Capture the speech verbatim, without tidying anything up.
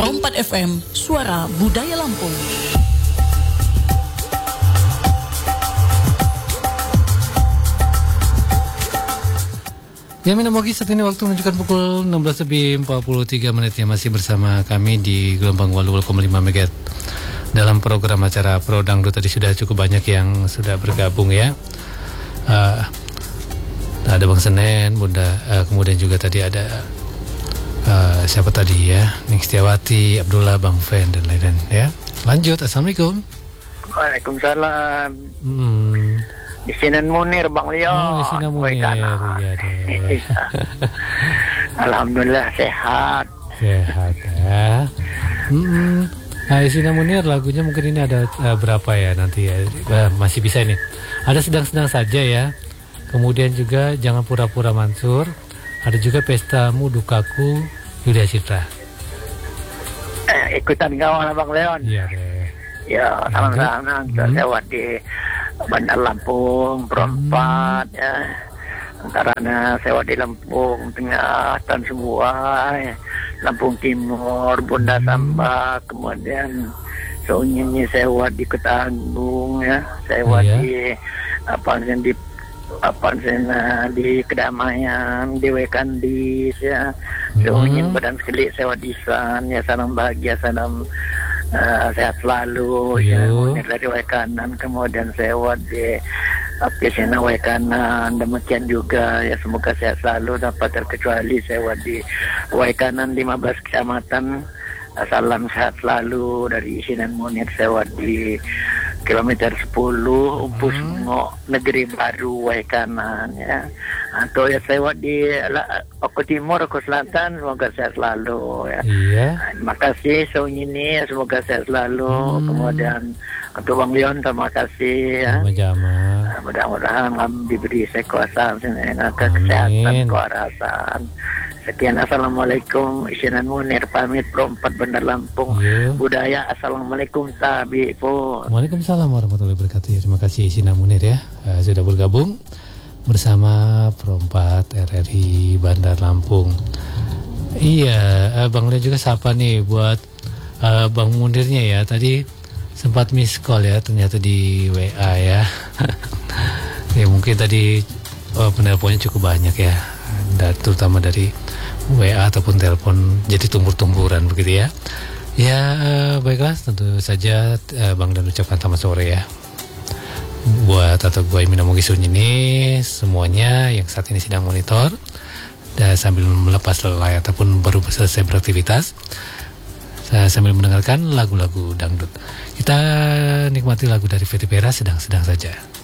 Perompat F M, Suara Budaya Lampung. Ya, Minamogi, saat ini waktu menunjukkan pukul enam belas lebih empat puluh tiga menit ya. Masih bersama kami di gelombang dua puluh koma lima megahertz dalam program acara Pro Dangdut. Tadi sudah cukup banyak yang sudah bergabung ya. Uh, ada Bang Senen, Bunda, uh, kemudian juga tadi ada uh, siapa tadi ya, Ning Setiawati, Abdullah, Bang Fen dan lain-lain ya. Lanjut, Assalamualaikum. Waalaikumsalam. Hmm. Isinan Munir, Bang Leo. Oh, Isinan Munir, ya deh. Alhamdulillah sehat. Sehat ya. Hmm. Nah, Isinan Munir lagunya mungkin ini ada uh, berapa ya nanti ya? Uh, masih bisa ini. Ada sedang-sedang saja ya. Kemudian juga Jangan Pura-Pura Mansur. Ada juga Pestamu Dukaku, Yulia Citra. Eh, ikutan kawan Bang Leon. Iya deh. Ya, sama-sama. Kita lewat di Bandar Lampung, Perompat, hmm. ya. Antaranya sewa di Lampung Tengah, Tan Semua, ya. Lampung Timur, Bunda hmm. Samba, kemudian Sunyinya sewa di Kota Agung, ya. Sewa oh, ya. di apa di apa di Kedamaian, di Wekandis, ya. Sunyinya hmm. Badan Sekelik sewa di San, ya. Salam bahagia, salam Uh, sehat selalu ya, dari Wekanan, kemudian sewa di Apkesena Wekanan, demikian juga ya, semoga sehat selalu, dapat terkecuali sewa di Wekanan lima belas kecamatan. Salam sehat selalu dari Isinan Munir sewa di kilometer sepuluh Umpus Ngok, Negeri Baru Wekanan ya. Atau ya sewa di Oko Timur, Oko Selatan, semoga sehat selalu ya. Iya. Terima kasih Sonyini, semoga sehat selalu. Hmm. Kemudian untuk Bang Leon, terima kasih ya. Sama-sama. Mudah-mudahan diberi kekuasaan, kesehatan, kewarasan. Sekian, Assalamualaikum. Isinan Munir pamit, Perompat Bandar Lampung. Yo. Budaya, Assalamualaikum Tabi pun. Waalaikumsalam warahmatullahi wabarakatuh. Terima kasih Isinan Munir ya, uh, sudah bergabung bersama Perompat R R I Bandar Lampung. Iya, uh, Bang Leon juga sapa nih buat uh, Bang Munirnya ya. Tadi sempat miss call ya, ternyata di W A ya. Ya mungkin tadi uh, penelponnya cukup banyak ya, dan terutama dari W A ataupun telepon, jadi tumbur-tumburan begitu ya. Ya uh, baiklah, tentu saja uh, Bang dan ucapkan selamat sore ya buat atau gue Minamogi ini semuanya yang saat ini sedang monitor dan sambil melepas lelah ataupun baru selesai beraktivitas, saya sambil mendengarkan lagu-lagu dangdut. Kita nikmati lagu dari Fetty Pera, Sedang-sedang Saja.